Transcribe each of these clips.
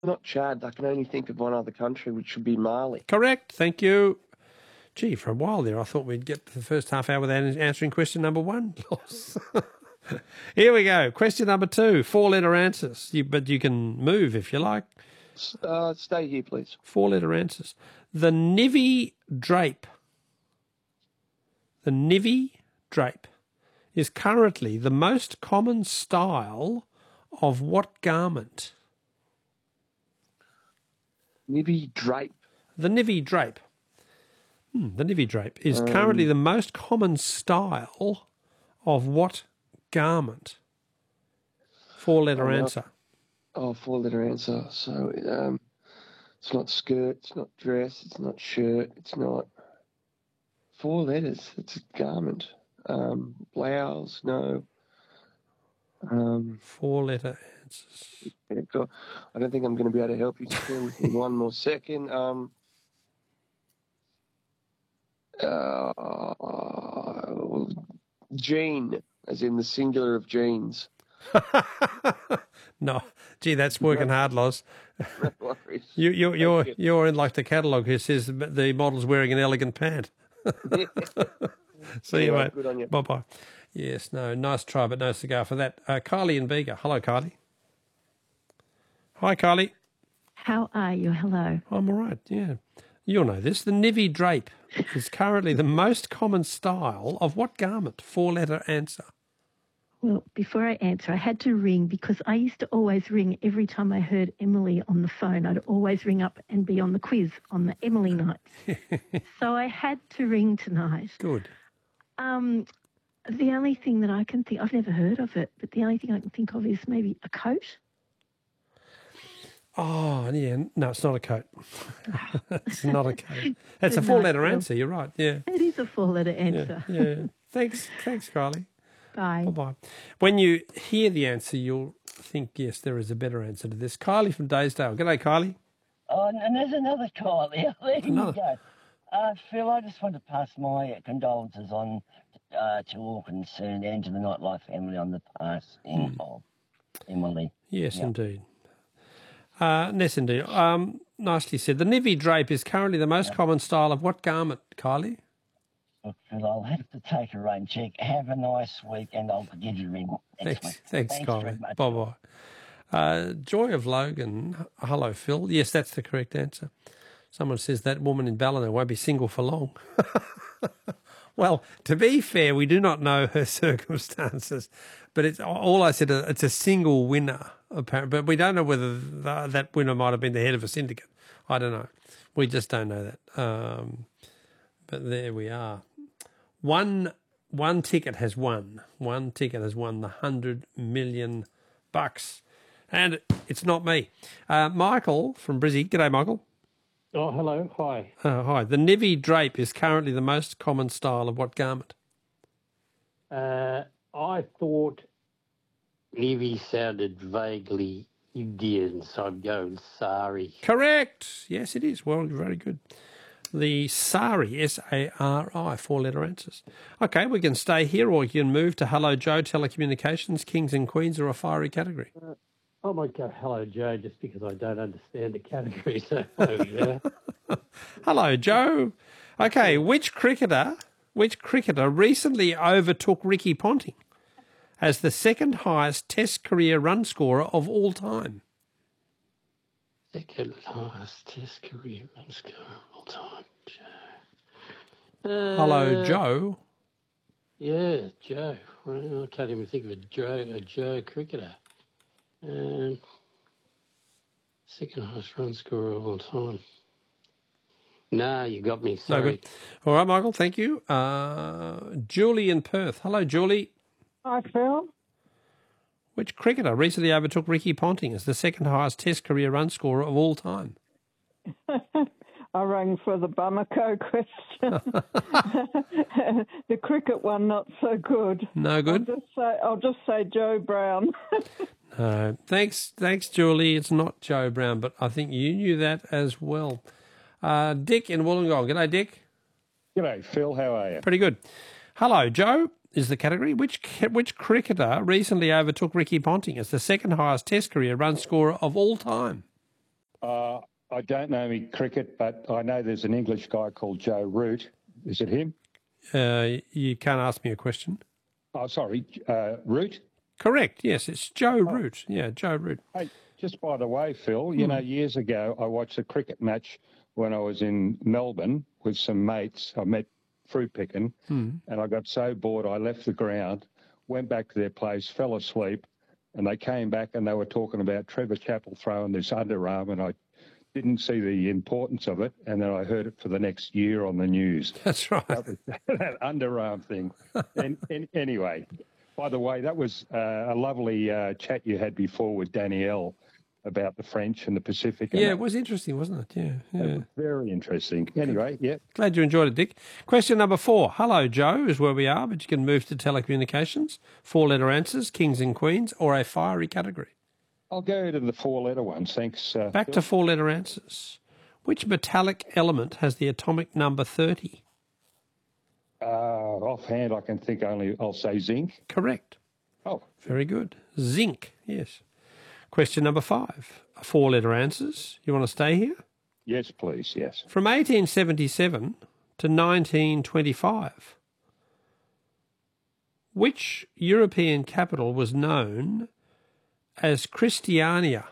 Not Chad. I can only think of one other country, which should be Mali. Correct. Thank you. Gee, for a while there, I thought we'd get to the first half hour without answering question number one. Here we go. Question number 2. 4-letter answers. But you can move if you like. Stay here, please. 4-letter answers. The Nivy drape. The Nivy drape is currently the most common style of what garment? Nivy drape. The Nivy drape. The Nivy drape is currently the most common style of what garment? 4-letter answer. Oh, 4-letter answer. So it's not skirt, it's not dress, it's not shirt, it's not 4 letters. It's a garment. Blouse, no. 4-letter answers. Yeah, God, I don't think I'm going to be able to help you. Just bear with me one more second. Jean, as in the singular of jeans. No, gee, that's working hard, Loz. No worries. You're in like the catalogue who says the model's wearing an elegant pant. See you, mate. Good on you. Bye-bye. Yes, no, nice try, but no cigar for that. Kylie in Bega. Hello, Kylie. Hi, Kylie. How are you? Hello. I'm all right, yeah. You'll know this. The Nivy drape is currently the most common style of what garment? 4-letter answer. Well, before I answer, I had to ring because I used to always ring every time I heard Emily on the phone. I'd always ring up and be on the quiz on the Emily nights. So I had to ring tonight. Good. The only thing that I can think, I've never heard of it, but the only thing I can think of is maybe a coat. Oh, yeah. No, it's not a coat. It's not a coat. It's a 4-letter answer. You're right. Yeah. It is a 4-letter answer. Yeah. Thanks, Kylie. Bye. Bye-bye. When you hear the answer, you'll think, yes, there is a better answer to this. Kylie from Daysdale. G'day, Kylie. Oh, and there's another Kylie. There you Another. go. Phil, I just want to pass my condolences on to all concerned and to the Nightlife family on the passing of Emily. Yes, indeed. Yes, indeed. Nicely said. The Nivy drape is currently the most common style of what garment, Kylie? Look, Phil, I'll have to take a rain check. Have a nice week, and I'll give you a ring next week. Thanks, very Kylie. much. Bye-bye. Joy of Logan. Hello, Phil. Yes, that's the correct answer. Someone says that woman in Ballina won't be single for long. Well, to be fair, we do not know her circumstances, but it's all I said. It's a single winner, apparently, but we don't know whether that winner might have been the head of a syndicate. I don't know. We just don't know that. But there we are. One ticket has won. One ticket has won the $100 million, and it's not me. Michael from Brizzy. G'day, Michael. Oh, hello. Hi. Hi. The Nivy drape is currently the most common style of what garment? I thought Nivy sounded vaguely Indian, so I'm going sari. Correct. Yes, it is. Well, very good. The sari, S-A-R-I, 4-letter answers. Okay, we can stay here or we can move to Hello Joe Telecommunications, Kings and Queens, or a fiery category. I might go hello, Joe, just because I don't understand the category. So, yeah. Hello, Joe. Okay, which cricketer recently overtook Ricky Ponting as the second highest Test career run scorer of all time? Second highest Test career run scorer of all time, Joe. Hello, Joe. Yeah, Joe. Well, I can't even think of a Joe cricketer. Second highest run scorer of all time. No, you got me. Sorry. No good. All right, Michael, thank you. Julie in Perth. Hello, Julie. Hi, Phil. Which cricketer recently overtook Ricky Ponting as the second highest Test career run scorer of all time? I rang for the Bamako question. The cricket one, not so good. No good? I'll just say Joe Brown. No. Thanks, Julie. It's not Joe Brown, but I think you knew that as well. Dick in Wollongong. G'day, Dick. G'day, Phil. How are you? Pretty good. Hello, Joe is the category. Which cricketer recently overtook Ricky Ponting as the second highest Test career run scorer of all time? I don't know any cricket, but I know there's an English guy called Joe Root. Is it him? You can't ask me a question. Oh, sorry, Root? Correct. Yes, it's Joe Root. Yeah, Joe Root. Hey, just by the way, Phil, you know, years ago I watched a cricket match when I was in Melbourne with some mates. I met fruit picking, and I got so bored I left the ground, went back to their place, fell asleep, and they came back and they were talking about Trevor Chappell throwing this underarm, and I didn't see the importance of it, and then I heard it for the next year on the news. That's right. That underarm thing. Anyway, by the way, that was a lovely chat you had before with Danielle about the French and the Pacific. Yeah, it was interesting, wasn't it? Yeah. It was very interesting. Anyway, yeah. Glad you enjoyed it, Dick. Question number 4. Hello, Joe, is where we are, but you can move to telecommunications. 4-letter answers, kings and queens, or a fiery category. I'll go to the 4-letter ones. Thanks. Back Phil. to 4-letter answers. Which metallic element has the atomic number 30? Offhand, I can think only, I'll say zinc. Correct. Oh, Very good. Zinc, yes. Question number 5. 4-letter answers. You want to stay here? yes, please, yes. From 1877 to 1925, which European capital was known as Christiania?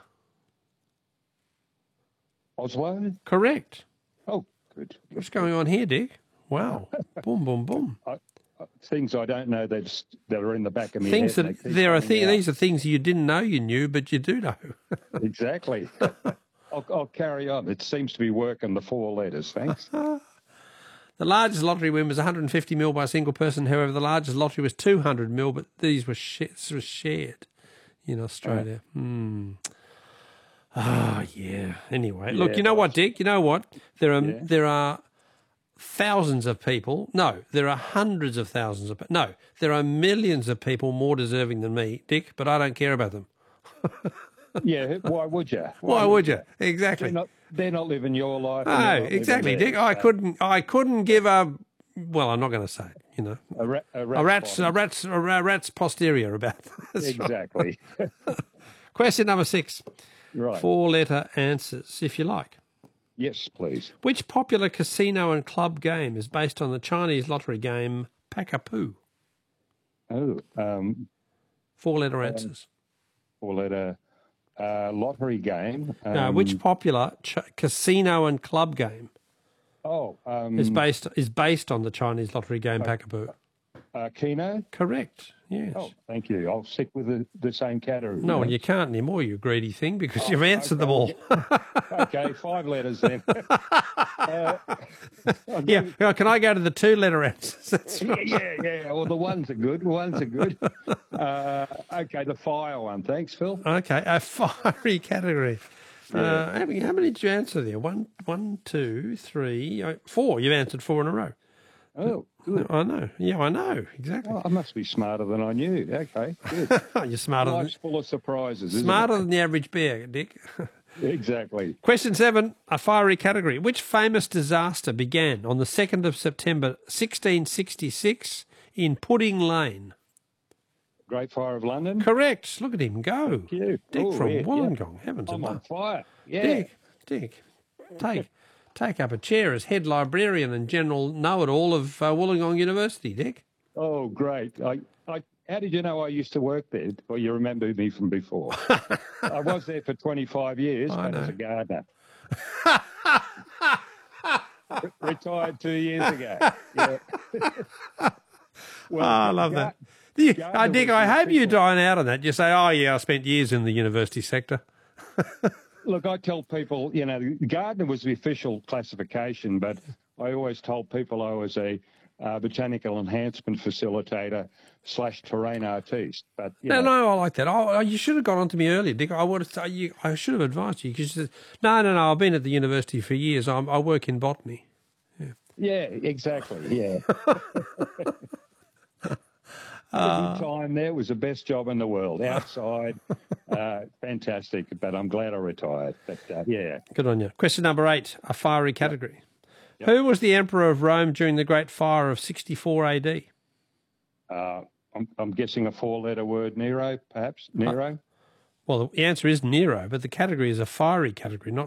Oslo? Correct. Oh, good. What's going on here, Dick? Wow. Boom, boom, boom. Things I don't know that are in the back of my Things head. that these are things you didn't know you knew, but you do know. Exactly. I'll carry on. It seems to be working, the 4 letters. Thanks. The largest lottery win was 150 mil by a single person. However, the largest lottery was 200 mil, but this was shared in Australia. Yeah. Anyway, look, you know what, Dick? You know what? There are thousands of people. No, there are hundreds of thousands of. No, there are millions of people more deserving than me, Dick. But I don't care about them. Yeah, why would you? Why would you? Exactly. They're not living your life. No, exactly, Dick. I couldn't give a. Well, I'm not going to say it. You know, a rat's posterior about. That's exactly. Right. Question number 6. Right. 4-letter answers, if you like. Yes, please. Which popular casino and club game is based on the Chinese lottery game Pakapoo? Oh, 4-letter answers. 4-letter lottery game. No, which popular casino and club game is based on the Chinese lottery game Pakapoo? Keno? Correct. Yes. Oh, thank you. I'll stick with the same category. No, well, you can't anymore, you greedy thing, because you've answered them all. Okay, 5 letters then. Yeah. Well, can I go to the 2-letter answers? That's right. Yeah. Well, the ones are good. Okay, the fire one. Thanks, Phil. Okay, a fiery category. How many did you answer there? 1, 2, 3, 4. You've answered 4 in a row. Oh, good. I know. Yeah, I know. Exactly. Oh, I must be smarter than I knew. Okay, good. You're smarter Life's full of surprises, isn't smarter it? than the average bear, Dick. Exactly. Question 7, a fiery category. Which famous disaster began on the 2nd of September 1666 in Pudding Lane? Great Fire of London. Correct. Look at him go. Thank you. Dick Oh, from yeah, Wollongong. Heavens I'm on above. fire. Yeah. Dick, take up a chair as head librarian and general know-it-all of Wollongong University, Dick. Oh, great. How did you know I used to work there? Well, you remember me from before. I was there for 25 years, but as a gardener. Retired 2 years ago. Yeah. Well, I love that. Dick, I hope you dine out on that. You say, oh, yeah, I spent years in the university sector. Look, I tell people, gardener was the official classification, but I always told people I was a botanical enhancement facilitator / terrain artiste. But No, I like that. You should have got on to me earlier, Dick. I should have advised you because you said, no, I've been at the university for years. I work in botany. Yeah, exactly. Yeah. Every time there was the best job in the world. Outside, fantastic. But I'm glad I retired. But yeah. Good on you. Question number 8, a fiery category. Yep. Who was the emperor of Rome during the Great Fire of 64 AD? I'm guessing a 4-letter word, Nero, perhaps? Nero? Well, the answer is Nero, but the category is a fiery category, not